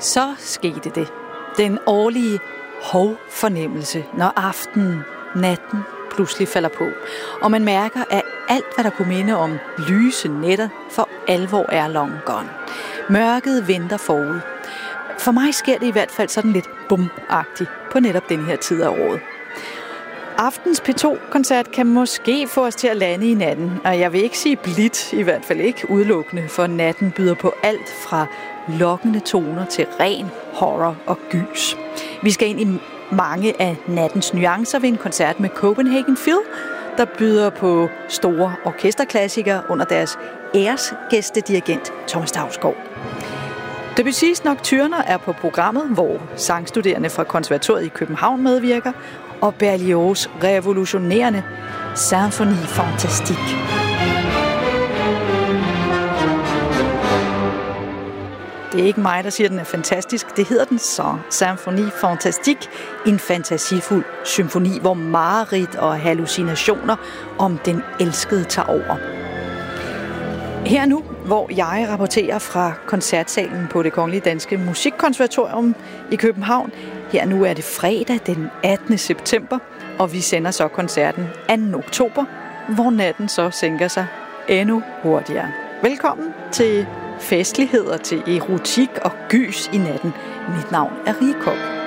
Så skete det. Den årlige hovfornemmelse, når aftenen, natten pludselig falder på. Og man mærker, at alt, hvad der kunne minde om lyse nætter, for alvor er long gone. Mørket venter forud. For mig sker det i hvert fald sådan lidt bum-agtigt på netop den her tid af året. Aftens P2-koncert kan måske få os til at lande i natten, og jeg vil ikke sige blidt, i hvert fald ikke udelukkende, for natten byder på alt fra lokkende toner til ren horror og gys. Vi skal ind i mange af nattens nuancer ved en koncert med Copenhagen Phil, der byder på store orkesterklassikere under deres æresgæstedirigent Thomas Dausgaard. Debussy's Nocturner er på programmet, hvor sangstuderende fra konservatoriet i København medvirker, og Berlioz' revolutionerende Symphonie Fantastique. Det er ikke mig, der siger, at den er fantastisk. Det hedder den så. Symphonie Fantastique. En fantasifuld symfoni, hvor mareridt og hallucinationer om den elskede tager over. Her nu, hvor jeg rapporterer fra koncertsalen på Det Kongelige Danske Musikkonservatorium i København. Her nu er det fredag den 18. september, og vi sender så koncerten 2. oktober, hvor natten så sænker sig endnu hurtigere. Velkommen til festligheder, til erotik og gys i natten. Mit navn er Rie Koch.